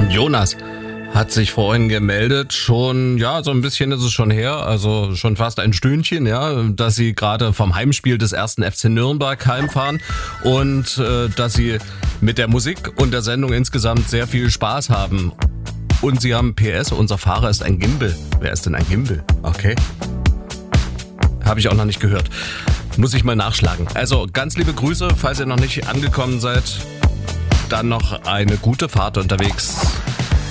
Jonas hat sich vorhin gemeldet, schon, ja, so ein bisschen ist es schon her, also schon fast ein Stündchen, ja, dass sie gerade vom Heimspiel des 1. FC Nürnberg heimfahren und dass sie mit der Musik und der Sendung insgesamt sehr viel Spaß haben. Und sie haben PS, unser Fahrer ist ein Gimbal. Wer ist denn ein Gimbal? Okay. Habe ich auch noch nicht gehört. Muss ich mal nachschlagen. Also ganz liebe Grüße, falls ihr noch nicht angekommen seid. Dann noch eine gute Fahrt unterwegs.